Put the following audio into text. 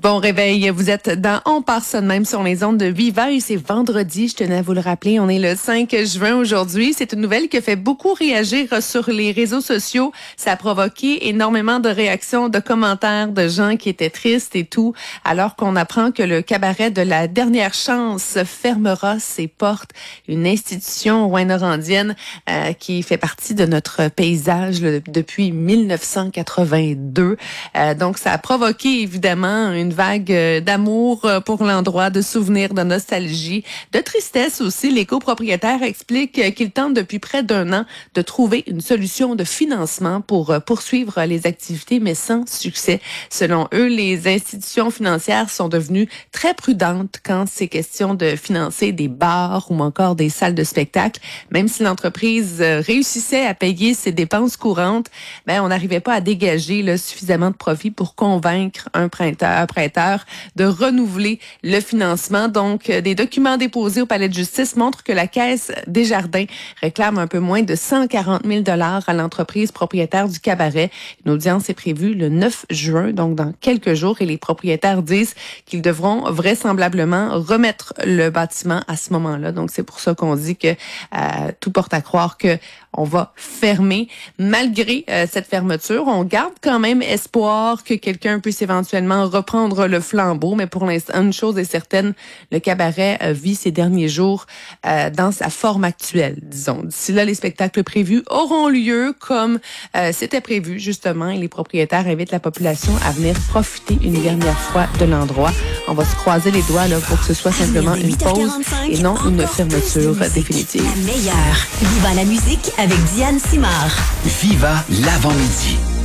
Bon réveil, vous êtes dans On part ça de même sur les ondes de Viva et c'est vendredi, je tenais à vous le rappeler, on est le 5 juin aujourd'hui. C'est une nouvelle qui a fait beaucoup réagir sur les réseaux sociaux. Ça a provoqué énormément de réactions, de commentaires de gens qui étaient tristes et tout, alors qu'on apprend que le cabaret de la dernière chance fermera ses portes. Une institution rouyn-norandienne qui fait partie de notre paysage depuis 1982. Donc ça a provoqué évidemment une vague d'amour pour l'endroit, de souvenirs, de nostalgie, de tristesse aussi. Les copropriétaires expliquent qu'ils tentent depuis près d'un an de trouver une solution de financement pour poursuivre les activités, mais sans succès. Selon eux, les institutions financières sont devenues très prudentes quand c'est question de financer des bars ou encore des salles de spectacle. Même si l'entreprise réussissait à payer ses dépenses courantes, on n'arrivait pas à dégager suffisamment de profit pour convaincre un prêteur de renouveler le financement. Donc, des documents déposés au Palais de justice montrent que la Caisse Desjardins réclame un peu moins de 140 000 $ à l'entreprise propriétaire du cabaret. Une audience est prévue le 9 juin, donc dans quelques jours, et les propriétaires disent qu'ils devront vraisemblablement remettre le bâtiment à ce moment-là. Donc, c'est pour ça qu'on dit que tout porte à croire que on va fermer. Malgré cette fermeture, on garde quand même espoir que quelqu'un puisse éventuellement reprendre le flambeau. Mais pour l'instant, une chose est certaine, le cabaret vit ces derniers jours dans sa forme actuelle, disons. D'ici là, les spectacles prévus auront lieu comme c'était prévu, justement. Et les propriétaires invitent la population à venir profiter une dernière fois de l'endroit. On va se croiser les doigts pour que ce soit simplement une pause et non une fermeture définitive. La meilleure. Viva la musique avec Diane Simard. Viva l'avant-midi.